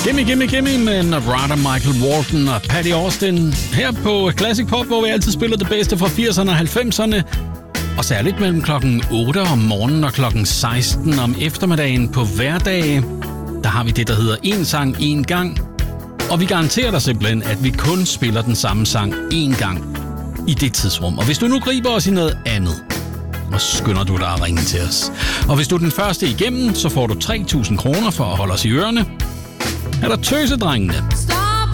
Gimme med Narada, Michael Walton og Patty Austin. Her på Classic Pop, hvor vi altid spiller det bedste fra 80'erne og 90'erne. Og særligt mellem klokken 8 om morgenen og klokken 16 om eftermiddagen på hverdage. Der har vi det, der hedder en sang, en gang. Og vi garanterer dig simpelthen, at vi kun spiller den samme sang én gang i det tidsrum. Og hvis du nu griber os i noget andet, så skynder du dig at ringe til os. Og hvis du er den første igennem, så får du 3.000 kroner for at holde os i ørerne. Er der Tøsedrengene?